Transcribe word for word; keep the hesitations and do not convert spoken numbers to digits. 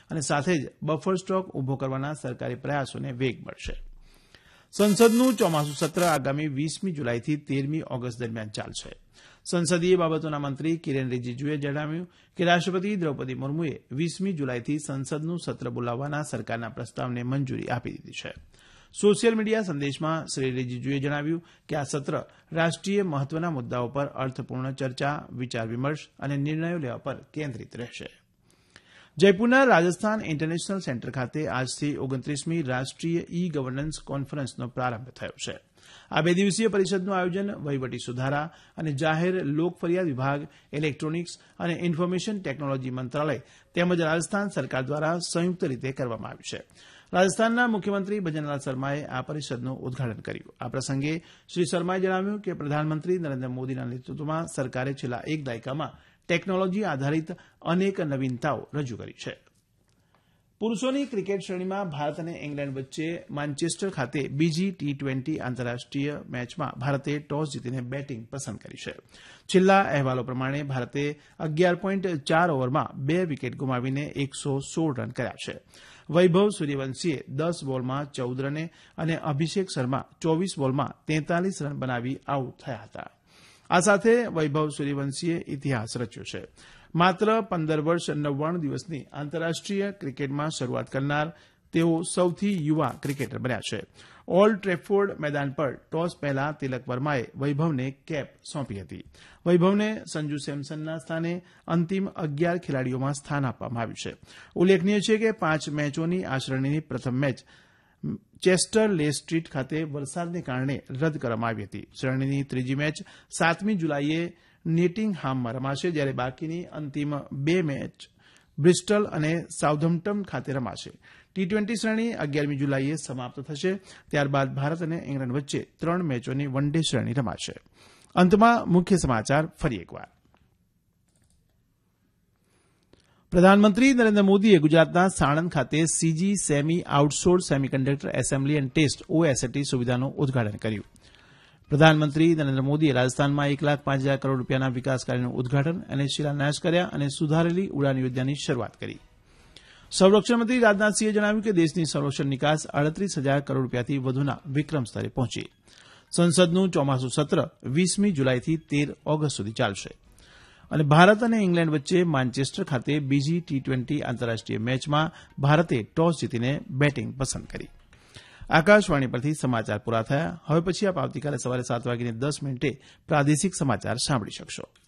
અને સાથે જ બફર સ્ટોક ઉભો કરવાના સરકારી પ્રયાસોને વેગ મળશે. સંસદનું ચોમાસું સત્ર આગામી વીસમી જુલાઈથી તેરમી ઓગસ્ટ દરમિયાન ચાલશે. સંસદીય બાબતોના મંત્રી કિરેન રિજિજુએ જણાવ્યું કે રાષ્ટ્રપતિ દ્રૌપદી મુર્મુએ વીસમી જુલાઈથી સંસદનું સત્ર બોલાવવાના સરકારના પ્રસ્તાવને મંજૂરી આપી દીધી છે. સોશિયલ મીડિયા સંદેશમાં શ્રી રિજિજુએ જણાવ્યું કે આ સત્ર રાષ્ટ્રીય મહત્વના મુદ્દાઓ પર અર્થપૂર્ણ ચર્ચા, વિચાર વિમર્શ અને નિર્ણયો લેવા પર કેન્દ્રિત રહેશે. જયપુરના રાજસ્થાન ઇન્ટરનેશનલ સેન્ટર ખાતે આજથી ઓગણત્રીસમી રાષ્ટ્રીય ઈ ગવર્નન્સ કોન્ફરન્સનો પ્રારંભ થયો છે. આ બે દિવસીય પરિષદનું આયોજન વહીવટી સુધારા અને જાહેર લોક ફરિયાદ વિભાગ, ઇલેક્ટ્રોનિક્સ અને ઇન્ફોર્મેશન ટેકનોલોજી મંત્રાલય તેમજ રાજસ્થાન સરકાર દ્વારા સંયુક્ત રીતે કરવામાં આવ્યું છે. રાજસ્થાનના મુખ્યમંત્રી ભજનલાલ શર્માએ આ પરિષદનું ઉદઘાટન કર્યું. આ પ્રસંગે શ્રી શર્માએ જણાવ્યું કે પ્રધાનમંત્રી નરેન્દ્ર મોદીના નેતૃત્વમાં સરકારે છેલ્લા એક દાયકામાં ટેકનોલોજી આધારિત અનેક નવીનતાઓ રજૂ કરી છે. પુરૂષોની ક્રિકેટ શ્રેણીમાં ભારત અને ઇંગ્લેન્ડ વચ્ચે માન્ચેસ્ટર ખાતે બીજી ટી ટ્વેન્ટી આંતરરાષ્ટ્રીય મેચમાં ભારતે ટોસ જીતીને બેટિંગ પસંદ કરી છે. છેલ્લા અહેવાલો પ્રમાણે ભારતે અગિયાર પોઈન્ટ ચાર ઓવરમાં બે વિકેટ ગુમાવીને એકસો સોળ રન કર્યા છે. વૈભવ સૂર્યવંશીએ દસ બોલમાં ચૌદ રને અને અભિષેક શર્મા ચોવીસ બોલમાં તેતાલીસ રન બનાવી આઉટ થયા હતા. આ સાથે વૈભવ સૂર્યવંશીએ ઇતિહાસ રચ્યો છે. માત્ર પંદર વર્ષ નવ્વાણું દિવસની આંતરરાષ્ટ્રીય ક્રિકેટમાં શરૂઆત કરનાર તેઓ સૌથી યુવા ક્રિકેટર બન્યા છે. ઓલ્ડ ટ્રેફોર્ડ મેદાન પર ટોસ પહેલા તિલક વર્માએ વૈભવને કેપ સોંપી હતી. વૈભવને સંજુ સેમસનના સ્થાને અંતિમ અગિયાર ખેલાડીઓમાં સ્થાન આપવામાં આવ્યું છે. ઉલ્લેખનીય છે કે પાંચ મેચોની આ શ્રેણીની પ્રથમ મેચ ચેસ્ટર લે સ્ટ્રીટ ખાતે વરસાદને કારણે રદ કરવામાં આવી હતી. શ્રેણીની ત્રીજી મેચ સાતમી જુલાઈએ નેટિંગહામમાં રમાશે, જ્યારે બાકીની અંતિમ બે મેચ બ્રિસ્ટલ અને સાઉથમ્પ્ટન ખાતે રમાશે. ટી ટ્વેન્ટી શ્રેણી અગિયારમી જુલાઈએ સમાપ્ત થશે. ત્યારબાદ ભારત અને ઇંગ્લેન્ડ વચ્ચે ત્રણ મેચોની વન ડે શ્રેણી રમાશે. અંતમાં મુખ્ય સમાચાર ફરી એકવાર. પ્રધાનમંત્રી નરેન્દ્ર મોદીએ ગુજરાતના સાણંદ ખાતે CG semi outsource semiconductor assembly and test ઓએસએટી સુવિધાનું ઉદઘાટન કર્યું. પ્રધાનમંત્રી નરેન્દ્ર મોદીએ રાજસ્થાનમાં એક લાખ પાંચ હજાર કરોડ રૂપિયાના વિકાસ કાર્યનું ઉદઘાટન અને શિલાન્યાસ કર્યા અને સુધારેલી ઉડાન યોજનાની શરૂઆત કરી. સંરક્ષણ મંત્રી રાજનાથસિંહે જણાવ્યું કે દેશની સંરક્ષણ નિકાસ આડત્રીસ હજાર કરોડ રૂપિયાથી વધુના વિક્રમ સ્તરે પહોંચી. સંસદનું ચોમાસું સત્ર વીસમી જુલાઈથી તેર ઓગસ્ટ સુધી ચાલશે. અને ભારત અને ઇંગ્લેન્ડ વચ્ચે માન્ચેસ્ટર ખાતે બીજી ટી ટ્વેન્ટી આંતરરાષ્ટ્રીય મેચમાં ભારતે ટોસ જીતીને બેટિંગ પસંદ કરી. આકાશવાણી પરથી સમાચાર પૂરા થયા. હવે પછી આપ આવતીકાલે સવારે સાત વાગીને દસ મિનિટે પ્રાદેશિક સમાચાર સાંભળી શકશો.